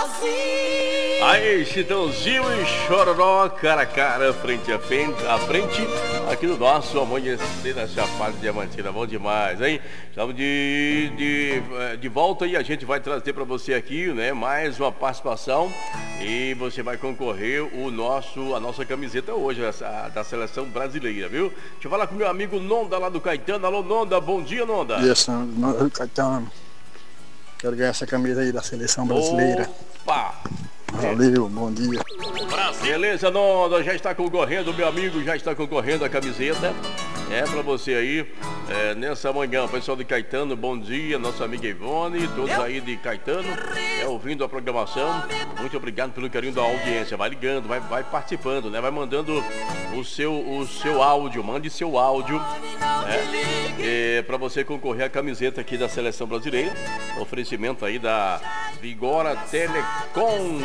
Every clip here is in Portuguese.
Aí, Chitãozinho e Chororó, cara a cara, frente a frente, aqui no nosso amanhecer da Chapada Diamantina, bom demais, hein? Estamos de volta e a gente vai trazer para você aqui, né, mais uma participação e você vai concorrer a nossa camiseta hoje, da seleção brasileira, viu? Deixa eu falar com meu amigo Nonda lá do Caetano. Alô, Nonda, bom dia, Nonda. Isso, Nonda do Caetano. Quero ganhar essa camisa aí da seleção brasileira. Opa! Valeu, bom dia. Beleza, Nonda, já está concorrendo, meu amigo, já está concorrendo a camiseta. É pra você aí, nessa manhã, o pessoal de Caetano, bom dia, nossa amiga Ivone, todos aí de Caetano, ouvindo a programação. Muito obrigado pelo carinho da audiência. Vai ligando, vai participando, né? Vai mandando o seu áudio, mande seu áudio, né? Pra você concorrer à camiseta aqui da seleção brasileira. Oferecimento aí da Vigora Telecom.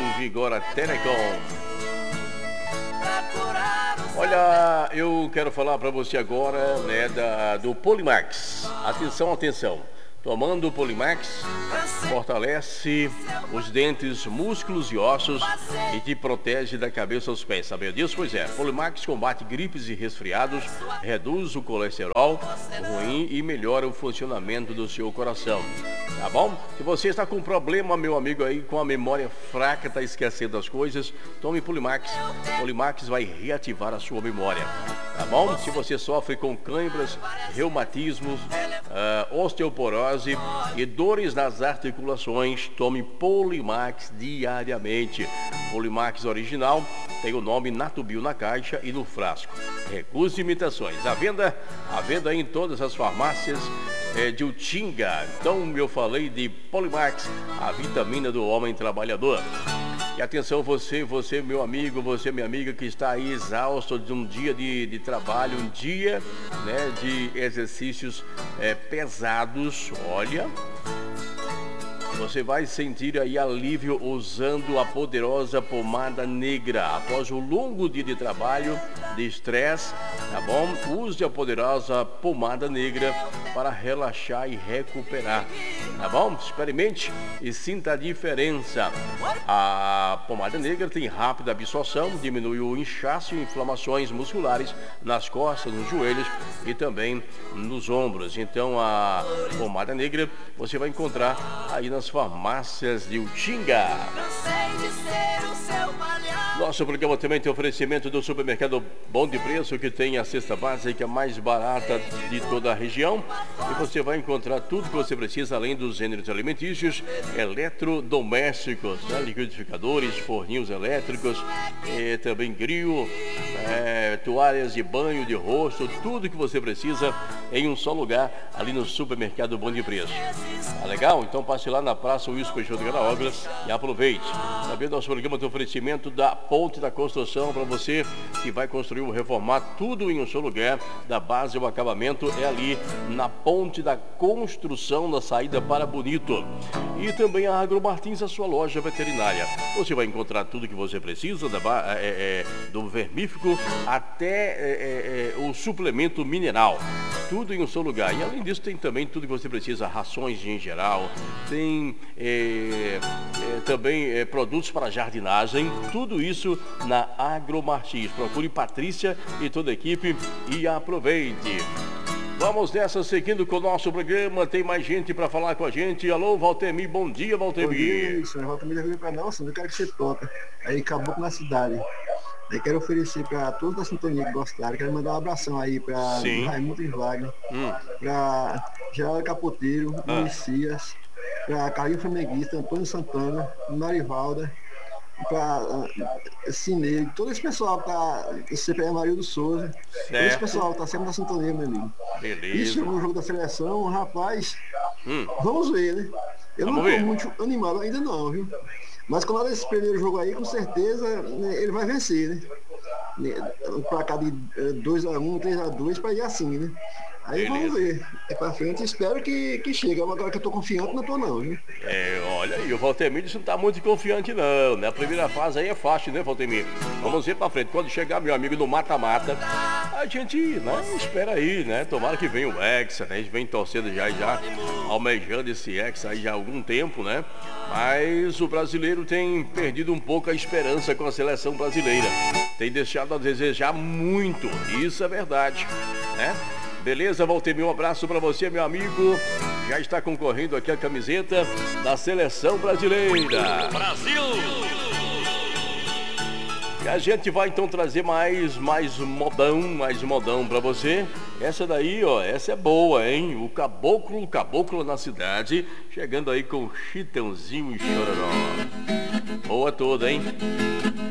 Olha, eu quero falar para você agora, né, do Polimax. Atenção. Tomando o Polimax, fortalece os dentes, músculos e ossos e te protege da cabeça aos pés. Sabia disso? Pois é. Polimax combate gripes e resfriados, reduz o colesterol ruim e melhora o funcionamento do seu coração. Tá bom? Se você está com problema, meu amigo, aí com a memória fraca, está esquecendo as coisas, tome Polimax. Polimax vai reativar a sua memória. Tá bom? Se você sofre com câimbras, reumatismos, osteoporose e dores nas articulações, tome Polimax diariamente. Polimax original tem o nome Natubio na caixa e no frasco. Recuse imitações. A venda em todas as farmácias de Utinga. Então eu falei de Polimax, a vitamina do homem trabalhador. E atenção você meu amigo, você minha amiga que está aí exausto de um dia de trabalho, um dia, né, de exercícios pesados. Olha, você vai sentir aí alívio usando a poderosa pomada negra. Após um longo dia de trabalho, de estresse, tá bom? Use a poderosa pomada negra para relaxar e recuperar, tá bom? Experimente e sinta a diferença. A pomada negra tem rápida absorção, diminui o inchaço e inflamações musculares nas costas, nos joelhos e também nos ombros. Então a pomada negra você vai encontrar aí nas farmácias de Utinga. Nosso programa também tem oferecimento do supermercado Bom de Preço, que tem a cesta básica mais barata de toda a região. E você vai encontrar tudo que você precisa, além dos gêneros alimentícios, eletrodomésticos, né? Liquidificadores, forninhos elétricos, também grill, toalhas de banho, de rosto, tudo que você precisa em um só lugar, ali no supermercado Bom de Preço. Tá legal? Então passe lá na Praça Wilson Peixoto de Garaogras e aproveite. Também nosso programa tem oferecimento da Ponte da Construção para você que vai construir ou reformar tudo em um só lugar, da base ao acabamento, é ali na Ponte da Construção, na saída para Bonito. E também a Agromartins, a sua loja veterinária. Você vai encontrar tudo que você precisa, do vermífugo até o suplemento mineral. Tudo em um só lugar. E além disso tem também tudo que você precisa, rações em geral, tem também produtos para jardinagem, tudo isso na Agromartins. Procure Patrícia e toda a equipe e aproveite. Vamos nessa, seguindo com o nosso programa, tem mais gente para falar com a gente. Alô, Valtemir, bom dia, Valtemir. Bom dia, isso, Valtemir veio para nós, eu quero que você toca. Aí acabou na cidade. Aí quero oferecer para todos da sintonia que gostaram, quero mandar um abração aí para Raimundo Wagner, para Geraldo Capoteiro, Lucias, para Carlinhos Flamenguista, Antônio Santana, Marivalda, para Cineiro, todo esse pessoal que tá, CPE Maria do Souza, todo esse pessoal tá sempre na sintonia, meu amigo. Beleza. Isso no jogo da seleção, rapaz, vamos ver, né? Eu não tô muito animado ainda não, viu? Mas quando esse primeiro jogo aí, com certeza, né, ele vai vencer, né? Pra cá de 2-1, 3-2, para ir assim, né? Aí beleza. Vamos ver. É pra frente, espero que chegue. Agora que eu tô confiante, não tô não, viu? Olha aí, o Valtemir não tá muito confiante não, né? A primeira fase aí é fácil, né, Valtemir? Vamos ver pra frente. Quando chegar, meu amigo, no mata-mata, a gente, né, espera aí, né? Tomara que venha o Hexa, né? A gente vem torcendo já almejando esse Hexa aí já há algum tempo, né? Mas o brasileiro tem perdido um pouco a esperança com a seleção brasileira. Tem deixado a desejar muito, isso é verdade, né? Beleza, Valtemir, um abraço pra você, meu amigo. Já está concorrendo aqui a camiseta da seleção brasileira. Brasil! E a gente vai então trazer mais modão pra você. Essa daí, ó, essa é boa, hein? O Caboclo na cidade, chegando aí com Chitãozinho e Chororó. Boa toda, hein?